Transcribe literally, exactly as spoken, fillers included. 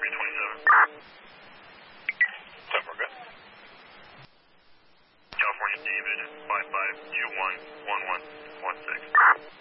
three twenty-seven. ten, we're good. California David, five five two one one one one six.